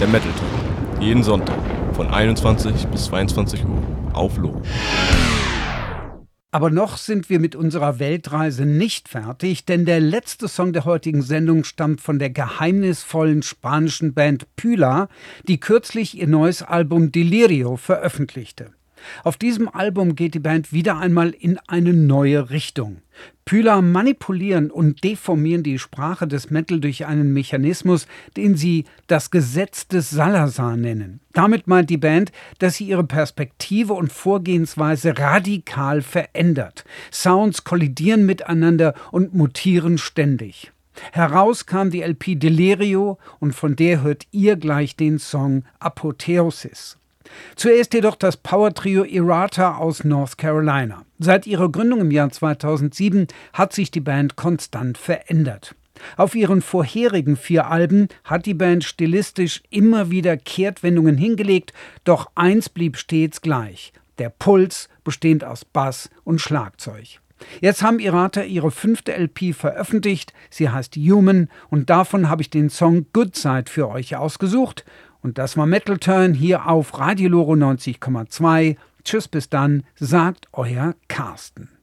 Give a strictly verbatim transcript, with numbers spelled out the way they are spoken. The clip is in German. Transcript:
Der Metal Talk. Jeden Sonntag von einundzwanzig bis zweiundzwanzig Uhr auf Loh. Aber noch sind wir mit unserer Weltreise nicht fertig, denn der letzte Song der heutigen Sendung stammt von der geheimnisvollen spanischen Band Pyla, die kürzlich ihr neues Album Delirio veröffentlichte. Auf diesem Album geht die Band wieder einmal in eine neue Richtung. Pyla manipulieren und deformieren die Sprache des Metal durch einen Mechanismus, den sie das Gesetz des Salazar nennen. Damit meint die Band, dass sie ihre Perspektive und Vorgehensweise radikal verändert. Sounds kollidieren miteinander und mutieren ständig. Heraus kam die L P Delirio und von der hört ihr gleich den Song Apotheosis. Zuerst jedoch das Power-Trio Errata aus North Carolina. Seit ihrer Gründung im Jahr zweitausendsieben hat sich die Band konstant verändert. Auf ihren vorherigen vier Alben hat die Band stilistisch immer wieder Kehrtwendungen hingelegt, doch eins blieb stets gleich: der Puls, bestehend aus Bass und Schlagzeug. Jetzt haben Errata ihre fünfte L P veröffentlicht, sie heißt Human und davon habe ich den Song Good Side für euch ausgesucht. Und das war Metal Turn hier auf Radio Loro neunzig Komma zwei. Tschüss, bis dann, sagt euer Carsten.